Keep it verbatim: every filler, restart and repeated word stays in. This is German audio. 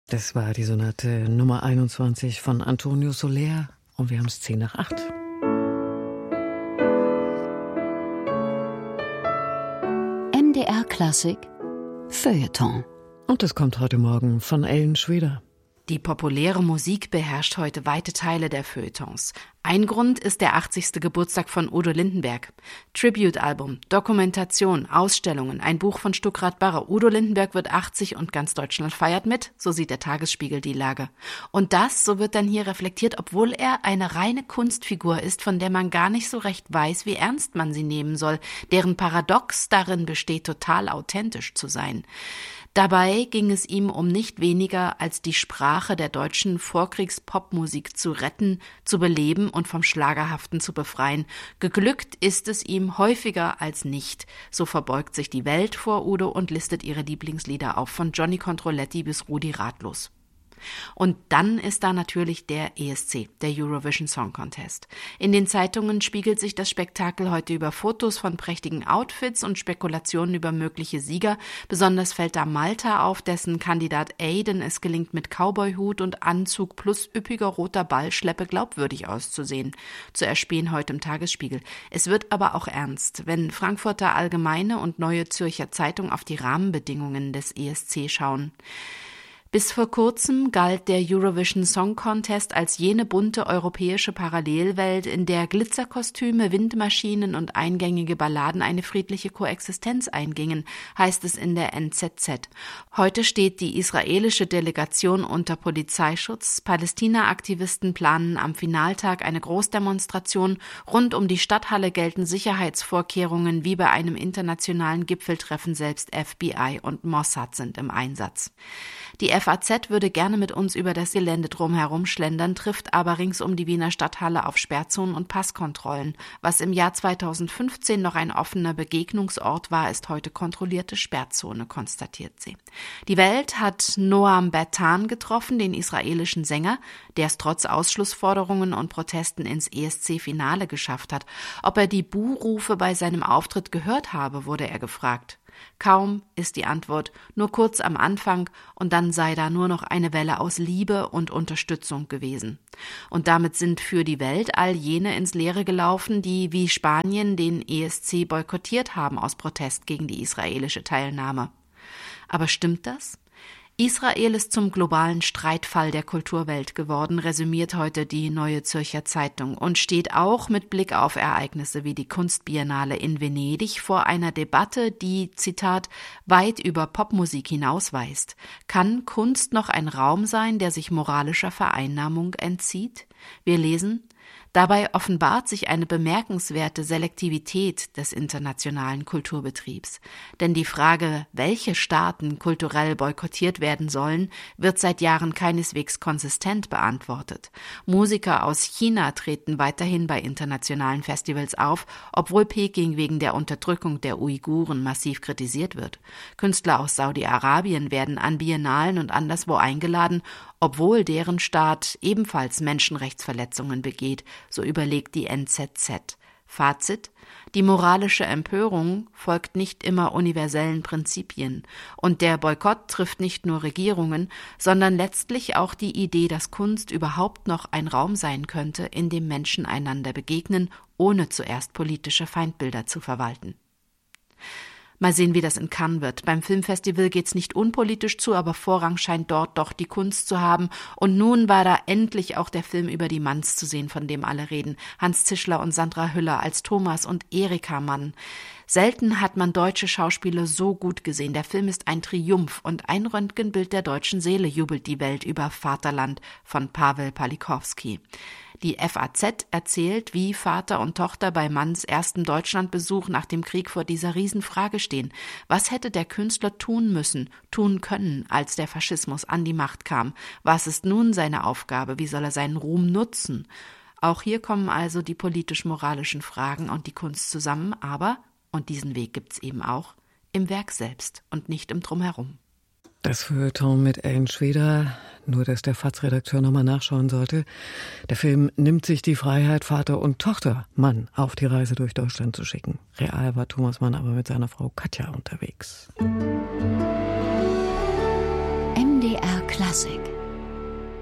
Das war die Sonate Nummer einundzwanzig von Antonio Soler und wir haben es zehn nach acht. M D R Klassik Feuilleton. Und es kommt heute Morgen von Ellen Schweder. Die populäre Musik beherrscht heute weite Teile der Feuilletons. Ein Grund ist der achtzigste Geburtstag von Udo Lindenberg. Tribute-Album, Dokumentation, Ausstellungen, ein Buch von Stuckrad Barre. Udo Lindenberg wird achtzig und ganz Deutschland feiert mit, so sieht der Tagesspiegel die Lage. Und das, so wird dann hier reflektiert, obwohl er eine reine Kunstfigur ist, von der man gar nicht so recht weiß, wie ernst man sie nehmen soll, deren Paradox darin besteht, total authentisch zu sein. Dabei ging es ihm um nicht weniger als die Sprache der deutschen Vorkriegs-Popmusik zu retten, zu beleben und vom Schlagerhaften zu befreien. Geglückt ist es ihm häufiger als nicht. So verbeugt sich die Welt vor Udo und listet ihre Lieblingslieder auf, von Johnny Controletti bis Rudi Ratlos. Und dann ist da natürlich der E S C, der Eurovision Song Contest. In den Zeitungen spiegelt sich das Spektakel heute über Fotos von prächtigen Outfits und Spekulationen über mögliche Sieger. Besonders fällt da Malta auf, dessen Kandidat Aiden es gelingt, mit Cowboyhut und Anzug plus üppiger roter Ballschleppe glaubwürdig auszusehen. Zu erspähen heute im Tagesspiegel. Es wird aber auch ernst, wenn Frankfurter Allgemeine und Neue Zürcher Zeitung auf die Rahmenbedingungen des E S C schauen. Bis vor kurzem galt der Eurovision Song Contest als jene bunte europäische Parallelwelt, in der Glitzerkostüme, Windmaschinen und eingängige Balladen eine friedliche Koexistenz eingingen, heißt es in der N Z Z. Heute steht die israelische Delegation unter Polizeischutz. Palästina-Aktivisten planen am Finaltag eine Großdemonstration. Rund um die Stadthalle gelten Sicherheitsvorkehrungen wie bei einem internationalen Gipfeltreffen. Selbst F B I und Mossad sind im Einsatz. Die F A Z würde gerne mit uns über das Gelände drumherum schlendern, trifft aber rings um die Wiener Stadthalle auf Sperrzonen und Passkontrollen. Was im Jahr zweitausendfünfzehn noch ein offener Begegnungsort war, ist heute kontrollierte Sperrzone, konstatiert sie. Die Welt hat Noam Bertan getroffen, den israelischen Sänger, der es trotz Ausschlussforderungen und Protesten ins E S C-Finale geschafft hat. Ob er die Buhrufe bei seinem Auftritt gehört habe, wurde er gefragt. Kaum ist die Antwort, nur kurz am Anfang und dann sei da nur noch eine Welle aus Liebe und Unterstützung gewesen. Und damit sind für die Welt all jene ins Leere gelaufen, die wie Spanien den E S C boykottiert haben aus Protest gegen die israelische Teilnahme. Aber stimmt das? Israel ist zum globalen Streitfall der Kulturwelt geworden, resümiert heute die Neue Zürcher Zeitung und steht auch mit Blick auf Ereignisse wie die Kunstbiennale in Venedig vor einer Debatte, die, Zitat, weit über Popmusik hinausweist. Kann Kunst noch ein Raum sein, der sich moralischer Vereinnahmung entzieht? Wir lesen: Dabei offenbart sich eine bemerkenswerte Selektivität des internationalen Kulturbetriebs. Denn die Frage, welche Staaten kulturell boykottiert werden sollen, wird seit Jahren keineswegs konsistent beantwortet. Musiker aus China treten weiterhin bei internationalen Festivals auf, obwohl Peking wegen der Unterdrückung der Uiguren massiv kritisiert wird. Künstler aus Saudi-Arabien werden an Biennalen und anderswo eingeladen, obwohl deren Staat ebenfalls Menschenrechtsverletzungen begeht, so überlegt die N Z Z. Fazit: Die moralische Empörung folgt nicht immer universellen Prinzipien und der Boykott trifft nicht nur Regierungen, sondern letztlich auch die Idee, dass Kunst überhaupt noch ein Raum sein könnte, in dem Menschen einander begegnen, ohne zuerst politische Feindbilder zu verwalten. Mal sehen, wie das in Cannes wird. Beim Filmfestival geht's nicht unpolitisch zu, aber Vorrang scheint dort doch die Kunst zu haben. Und nun war da endlich auch der Film über die Manns zu sehen, von dem alle reden. Hans Zischler und Sandra Hüller als Thomas und Erika Mann. Selten hat man deutsche Schauspieler so gut gesehen. Der Film ist ein Triumph und ein Röntgenbild der deutschen Seele, jubelt die Welt über Vaterland von Paweł Palikowski. Die F A Z erzählt, wie Vater und Tochter bei Manns ersten Deutschlandbesuch nach dem Krieg vor dieser Riesenfrage stehen. Was hätte der Künstler tun müssen, tun können, als der Faschismus an die Macht kam? Was ist nun seine Aufgabe? Wie soll er seinen Ruhm nutzen? Auch hier kommen also die politisch-moralischen Fragen und die Kunst zusammen, aber, und diesen Weg gibt's eben auch, im Werk selbst und nicht im Drumherum. Das Feuilleton mit Ellen Schweder, nur dass der F A Z-Redakteur nochmal nachschauen sollte. Der Film nimmt sich die Freiheit, Vater und Tochter Mann auf die Reise durch Deutschland zu schicken. Real war Thomas Mann aber mit seiner Frau Katja unterwegs. M D R Klassik.